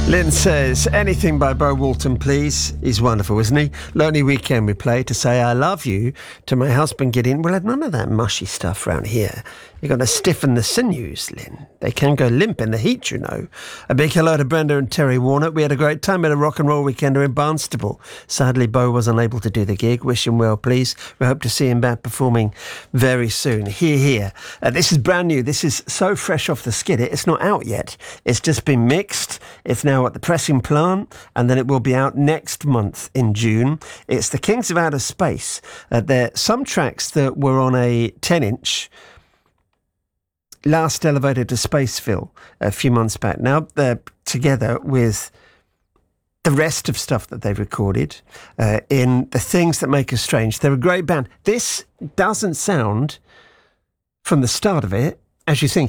Lynn says, anything by Bo Walton, please. He's wonderful, isn't he? Lonely Weekend we play to say I love you to my husband Gideon. We'll have none of that mushy stuff round here. You've got to stiffen the sinews, Lynn. They can go limp in the heat, you know. A big hello to Brenda and Terry Warnock. We had a great time at a rock and roll weekender in Barnstaple. Sadly, Bo was unable to do the gig. Wish him well, please. We hope to see him back performing very soon. Hear, hear. This is brand new. This is so fresh off the skid. It's not out yet. It's just been mixed. It's now at the pressing plant, and then it will be out next month in June. It's the Kings of Outer Space. There are some tracks that were on a 10-inch last elevated to Spaceville a few months back. Now they're together with the rest of stuff that they've recorded in The Things That Make Us Strange. They're a great band. This doesn't sound, from the start of it, as you think